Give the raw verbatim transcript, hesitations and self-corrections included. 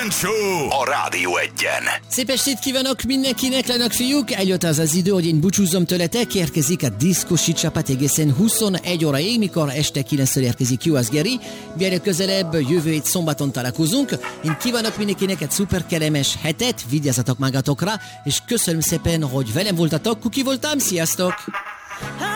Kejfel Show a Rádió Egyen. Szép estét kívánok mindenkinek, lányok, fiúk! Eljött az az idő, hogy én búcsúzzom tőletek, érkezik a diszkosi csapat egészen huszonegy óraig, mikor este kilenckor érkezik Juhász Geri. Mielőtt közelebb jövő hét szombaton találkozunk. Én kívánok mindenkinek egy szuper kellemes hetet, vigyázzatok magatokra, és köszönöm szépen, hogy velem voltatok, Kuki voltam, sziasztok!